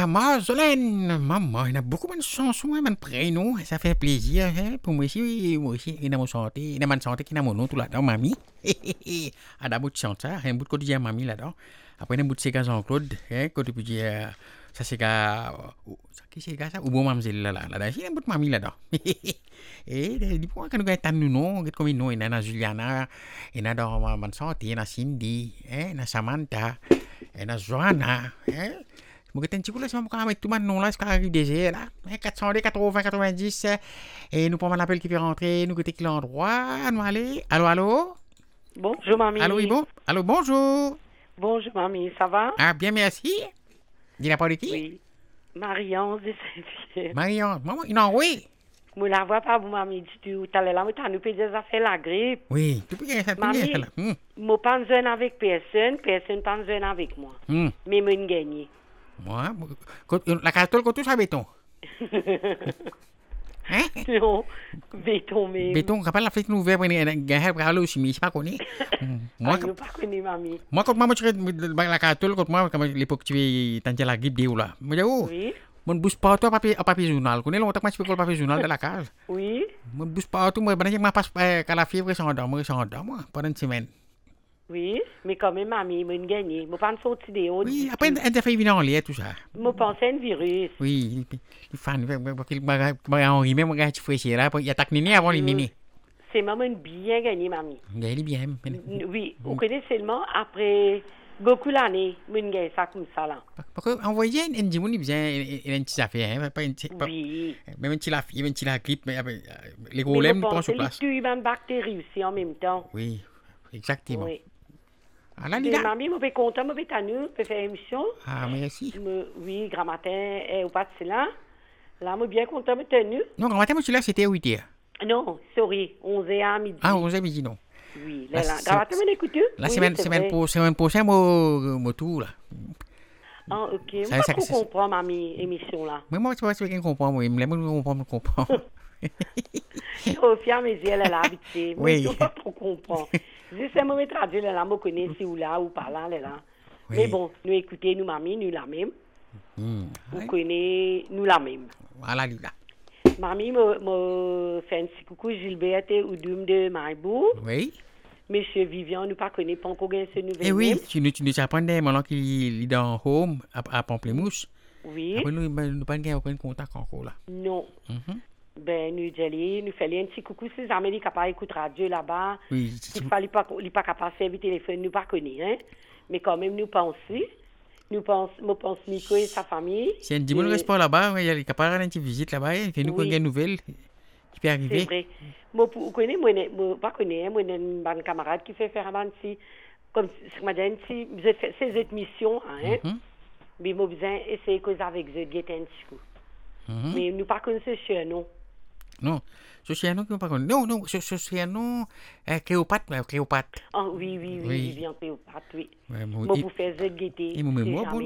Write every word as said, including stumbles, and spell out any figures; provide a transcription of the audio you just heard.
Ah, Marjolaine, maman, il y a beaucoup de chansons, hein, de prénoms, ça fait plaisir, hein, pour moi aussi, moi aussi, il y a mon santé, il y a mon santé qui a mon nom tout là-dedans, mamie. Ah, d'abord, tu chantes ça, un bout de côté de mamie là-dedans. Après, un bout de c'est Jean-Claude, hein, côté puis dire, ça c'est gars, qui c'est gars ça, ou bon mamzelle là, là, là, il y a un bout de mamie là-dedans. Et, dis moi, quand nous avons un nom, comme il y a Juliana, il y a dans mon santé, il y a Cindy, hein, il y a Samantha, il y a Joanna, hein. Mungkin cikgu lah semua kami tu man non là sekarang désert là quatre cent quatre-vingts quatre-vingt-dix et nous prendre l'appel qui fait rentrer nous côté qui l'endroit nous aller allô allô bonjour mamie allô oui bon allô bonjour bonjour mamie ça va ah bien merci dis la part de qui oui Marion de Saint-Pierre Marion maman non oui moi la vois pas vous mamie du tout t'allais là mais t'as nous payé des affaires la grippe oui tu peux ça mamie moi pas besoin avec personne personne pas besoin avec moi hmm. mais moi gagner moi la carte que tu sais béton hein non béton mais béton capable la fête nouvelle pour gagner pour aller au chimie c'est pas connu moi je pas connu mamie moi quand moi tu la carte quand moi comme l'époque tu t'as la grippe de là moi oui mon bouge pas toi papier papier journal connais longtemps que moi je peux papier journal de la case oui mon bouge pas tout moi ben je passe quand la fièvre sans dents moi sans dents moi pendant une semaine oui, mais quand même, mamie, moi, je gagne. Je pense sortir de haut. Oui, après, elle a fait venir en lait, tout ça. Je pense à un virus. Oui, il fait un enrhumé, moi, je suis frais là. Il y a ta nini avant les nini. C'est maman bien gagné, mamie. Gagné bien. Oui, vous connaissez seulement après beaucoup d'années, je gagne ça comme ça là. Parce que envoyer un dimoun, il vient, il a une petite affaire, pas une petite. Oui. Même un petit la fièvre, un petit la grippe, mais les problèmes, ils pensent sur place. Mais il y a une bactérie aussi en même temps. Oui, exactement. Oui. Ah là, là. Mamie, je suis content, je suis tenu, je faire émission. Ah, merci. Oui, grand matin, et au pas de là. Là, je suis bien content, je suis tenu. Non, grand matin, je suis là, c'était huit heures. Non, sorry, onze heures à midi. Ah, onze heures à midi, non. Oui, là, là. Grand matin, je écoute. La semaine, semaine, pour, semaine prochaine, moi, tout, là. Ah, ok. Ça, ça, je comprends, mamie, émission, là. Mais moi, tu vois, tu comprends, moi, je me comprends, je comprends. Sophia, mais elle est là, habituée. Oui. Je ne pas trop comprendre. Je sais, moi, je traduis, là, je connais si ou là, ou par là, là. Oui. Mais bon, nous écoutez, nous, mamie, nous la même. Mm. Vous oui. Connaissez, nous la même. Voilà, là. Mamie, me fait un petit coucou, Gilbert et Oudoum de Maïbourg. Oui. Monsieur Vivian, nous pas connaît pas encore ce nouvel. Eh oui, tu nous, tu nous apprends maintenant qu'il est dans Home, à, à Pamplemousse. Oui. Après, nous, nous pas aucun contact encore, là. Non. Mm-hmm. Ben, nous allons nous faire un petit coucou si les amis qui pas écouter radio là-bas. Oui. Il fallait pas, il pas capable de faire le téléphone, nous pas connaît, hein. Mais quand même, nous pensons, nous pensons, nous pensons Nico et sa famille. Si un dimanche reste pas là-bas, il y a capable une petite visite là-bas, il fait nous une nouvelle qui peut arriver. C'est vrai. Moi, vous connaissez, moi, moi, pas connais, moi, une bonne camarade qui fait faire un petit, comme, ce que m'a dit, vous faites ces autres missions, hein. Mm-hmm. Mais moi, besoin essayer cause avec eux, guetter un petit coup. Mm-hmm. Mais nous pas connaissons ce chien, non. Non, ce chien non, non, non, ce, ce chien non, euh, Cléopâtre, Cléopâtre. Ah oui, oui, oui, oui, bien Cléopâtre, oui. Ouais, moi, vous faites guetter. Et moi, moi,